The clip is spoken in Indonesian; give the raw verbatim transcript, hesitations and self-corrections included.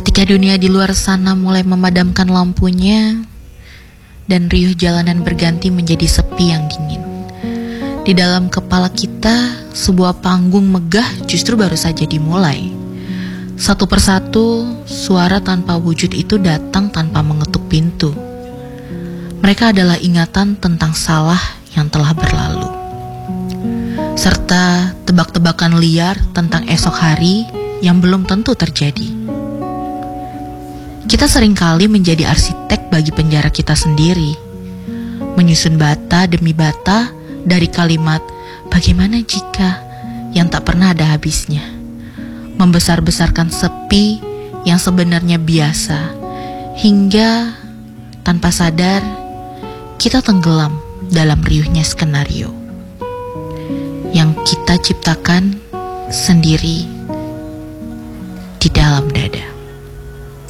Ketika dunia di luar sana mulai memadamkan lampunya dan riuh jalanan berganti menjadi sepi yang dingin, di dalam kepala kita sebuah panggung megah justru baru saja dimulai. Satu persatu suara tanpa wujud itu datang tanpa mengetuk pintu. Mereka adalah ingatan tentang salah yang telah berlalu, serta tebak-tebakan liar tentang esok hari yang belum tentu terjadi. Kita seringkali menjadi arsitek bagi penjara kita sendiri, menyusun bata demi bata dari kalimat bagaimana jika yang tak pernah ada habisnya, membesar-besarkan sepi yang sebenarnya biasa, hingga tanpa sadar kita tenggelam dalam riuhnya skenario yang kita ciptakan sendiri di dalam dada.